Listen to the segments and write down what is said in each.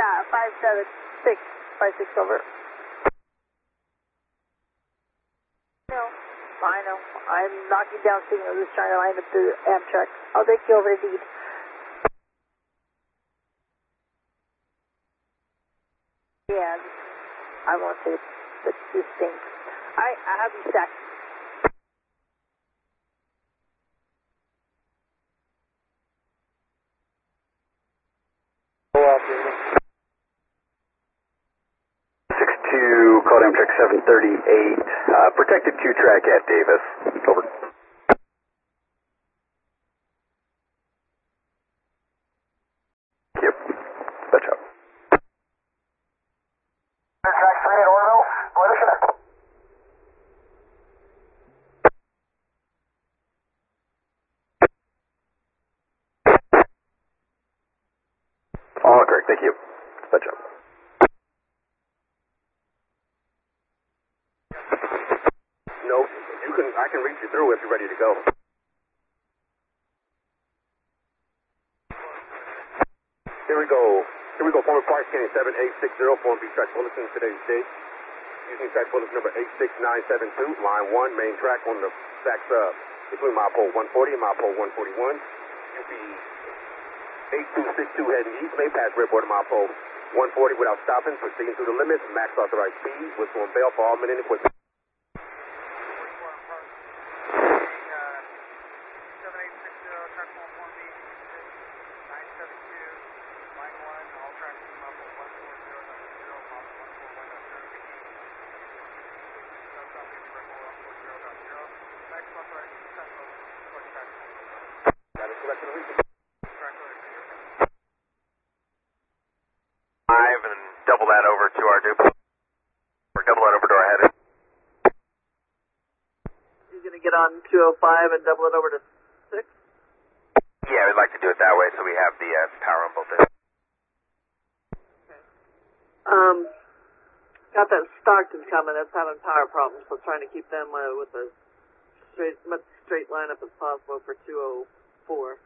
Yeah, 576, over. No, I know. I'm knocking down signals, just trying to line up the Amtrak. I'll take you over to Deed. Yeah, I won't say this thing. I have you stacked. Go off, 62, called Amtrak 738, protected Q-track at Davis. Over. Yep. That's up. Track 3 at Orville, position. All correct, thank you. That's up. No, I can reach you through if you're ready to go. Here we go, former Park Scanning 7860, form B track bulletin, today's date. Using track bulletin number 86972, line 1, main track on the stacks between mile pole 140 and mile pole 141. UP 8262 heading east, may pass rear border mile pole 140 without stopping, proceeding through the limits, max authorized speed, whistle and bell for all men and equipment. And double that over to our duplicate, or double that over to our header. You're going to get on 205 and double it over to 6? Yeah, we'd like to do it that way so we have the power on both ends. Okay. Got that Stockton coming, that's having power problems, so trying to keep them with a much straight lineup as possible for 204.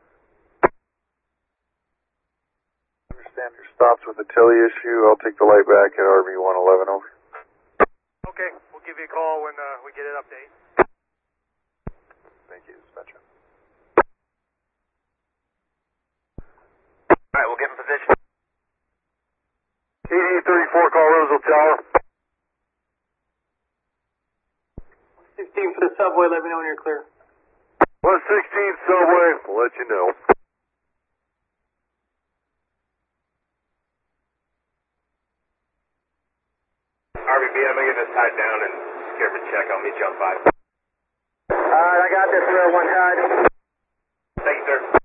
Understand your stops with the Tilly issue. I'll take the light back at RV 111 over. Okay, we'll give you a call when we get an update. Thank you, dispatcher. Alright, we'll get in position. TD 34, call Roseville Tower. 16 for the subway, let me know when you're clear. 116 subway, we'll let you know. RVB, I'm going to get this tied down and secure for check. I'll meet you on 5. Alright, I got this, real one tied. Thank you, sir.